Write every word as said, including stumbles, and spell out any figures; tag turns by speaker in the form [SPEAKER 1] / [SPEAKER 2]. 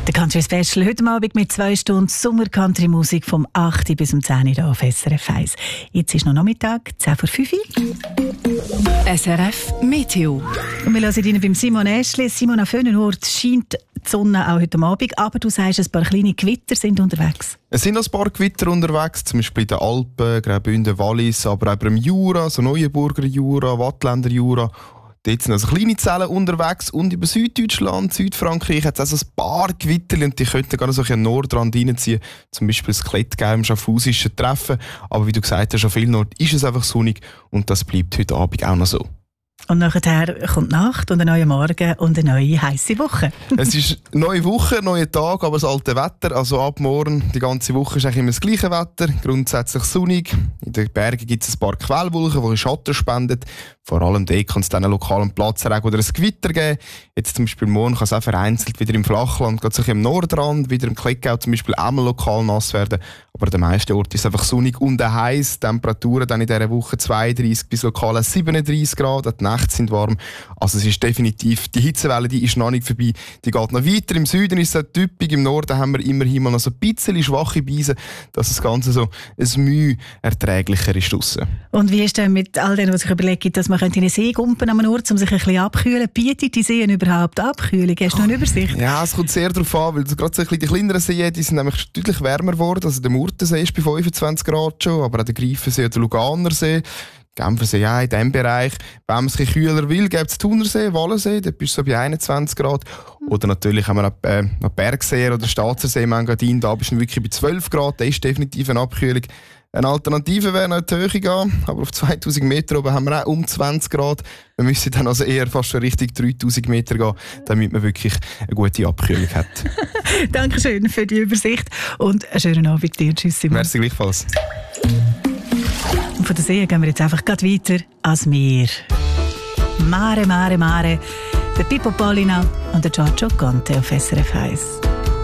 [SPEAKER 1] Der Country Special heute Abend mit zwei Stunden Sommer-Country-Musik vom acht bis um zehn Uhr hier auf S R F eins. Jetzt ist noch Nachmittag, zehn vor fünf. S R F Meteo. Und wir hören Ihnen beim Simon Äschli. Simon, an vielen Orten scheint die Sonne auch heute Abend, aber du sagst, ein paar kleine Gewitter sind unterwegs.
[SPEAKER 2] Es sind noch ein paar Gewitter unterwegs, zum Beispiel in den Alpen, Graubünden, Wallis, aber auch im Jura, so Neuenburger Jura, Wattländer Jura. Dort sind also kleine Zellen unterwegs und über Süddeutschland, Südfrankreich hat es also ein paar Gewitter und die könnten gar noch so ein Nordrand reinziehen. Zum Beispiel das Klettgau im Schaffhausischen Treffen. Aber wie du gesagt hast, an vielen Orten ist es einfach sonnig und das bleibt heute Abend auch noch so.
[SPEAKER 1] Und nachher kommt die Nacht und ein neuer Morgen und eine neue heisse Woche.
[SPEAKER 2] Es ist eine neue Woche, neuer Tag, aber das alte Wetter. Also ab morgen, die ganze Woche ist eigentlich immer das gleiche Wetter. Grundsätzlich sonnig. In den Bergen gibt es ein paar Quellwolken, die Schatten spenden. Vor allem dort kann es dann einen lokalen Platzregen oder ein Gewitter geben. Jetzt zum Beispiel morgen kann es auch vereinzelt wieder im Flachland, gerade so im Nordrand, wieder im Klettgau zum Beispiel auch mal lokal nass werden. Aber an den meisten Orten ist es einfach sonnig und heiß. Temperaturen dann in dieser Woche zweiunddreißig bis lokal siebenunddreißig Grad. Die Nächte sind warm. Also es ist definitiv, die Hitzewelle die ist noch nicht vorbei. Die geht noch weiter. Im Süden ist es typisch. Im Norden haben wir immerhin mal noch so ein bisschen schwache Beise, dass das Ganze so ein Mühe erträglicher ist draussen.
[SPEAKER 1] Und wie ist denn mit all denen, was ich überlege, dass man in den See gumpen an einem Ort, um sich ein bisschen abkühlen? Bietet die Seen überhaupt Abkühlung? Hast du noch eine Übersicht?
[SPEAKER 2] Ja, es kommt sehr darauf an, weil gerade so die kleineren Seen, die sind nämlich deutlich wärmer geworden. Also der Murtensee ist bei fünfundzwanzig Grad schon, aber auch der Greifensee oder der Luganersee. Genfersee, ja, in diesem Bereich. Wenn man es ein bisschen kühler will, gibt es Thunersee, Wallensee, dort bist du so bei einundzwanzig Grad. Oder natürlich haben wir noch, äh, noch Bergsee oder Staatsersee im Engadin, da bist du wirklich bei zwölf Grad, da ist definitiv eine Abkühlung. Eine Alternative wäre noch in die Höhe gehen, aber auf zweitausend Meter oben haben wir auch um zwanzig Grad. Wir müssen dann also eher fast schon Richtung dreitausend Meter gehen, damit man wirklich eine gute Abkühlung hat.
[SPEAKER 1] Dankeschön für die Übersicht und einen schönen Abend dir. Tschüss, Simon.
[SPEAKER 2] Merci gleichfalls.
[SPEAKER 1] Und von der See gehen wir jetzt einfach grad weiter ans Meer. Mare, Mare, Mare. Der Pippo Pollina und der Giorgio Conte auf S R F eins.